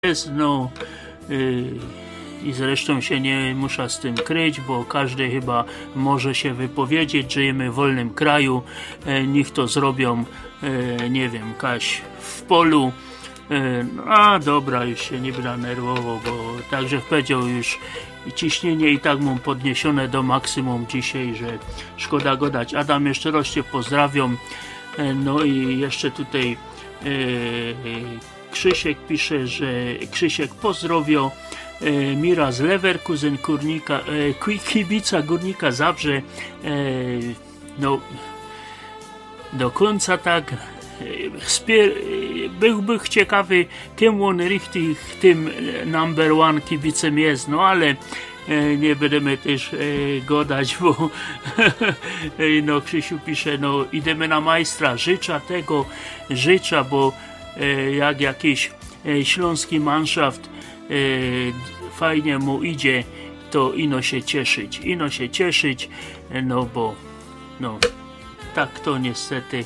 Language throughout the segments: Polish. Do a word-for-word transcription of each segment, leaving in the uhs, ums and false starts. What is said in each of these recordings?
jest, no yy, i zresztą się nie muszę z tym kryć, bo każdy chyba może się wypowiedzieć, żyjemy w wolnym kraju, yy, niech to zrobią, yy, nie wiem, Kaś w polu, yy, a dobra, już się nie będę nerwował, bo także powiedział już ciśnienie i tak mam podniesione do maksimum dzisiaj, że szkoda go dać. Adam, jeszcze raz cię pozdrawiam, yy, no i jeszcze tutaj yy, Krzysiek pisze, że Krzysiek pozdrowio, e, Mira z Leverkusen, Górnika, e, kibica Górnika Zabrze, e, no do końca tak, e, spier, e, byłbym ciekawy, kim on richtig tym number one kibicem jest, no ale e, nie będziemy też e, godać, bo no Krzysiu pisze, no idziemy na majstra, życzę tego, życzę, bo jak jakiś śląski manszaft fajnie mu idzie, to ino się cieszyć, ino się cieszyć, no bo no tak to niestety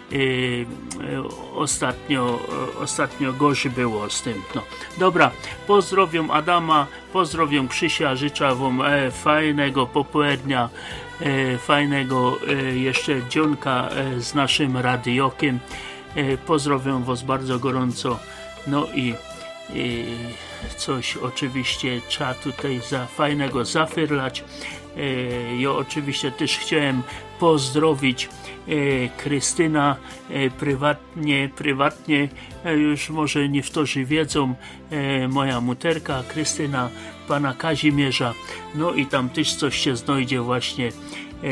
ostatnio ostatnio gorzej było z tym. No dobra, pozdrowiam Adama, pozdrowiam Krzysia, życzę wam e, fajnego popołudnia, e, fajnego e, jeszcze dzionka e, z naszym radiokiem. Pozdrawiam was bardzo gorąco, no i, i coś oczywiście trzeba tutaj za fajnego zafyrlać. E, ja oczywiście też chciałem pozdrowić e, Krystyna e, prywatnie, prywatnie e, już może niektórzy wiedzą, e, moja muterka Krystyna, pana Kazimierza, no i tam też coś się znajdzie właśnie e,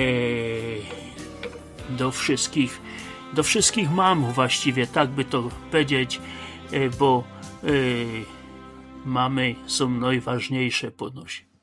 do wszystkich do wszystkich mam właściwie, tak by to powiedzieć, bo yy, mamy są najważniejsze ponosi.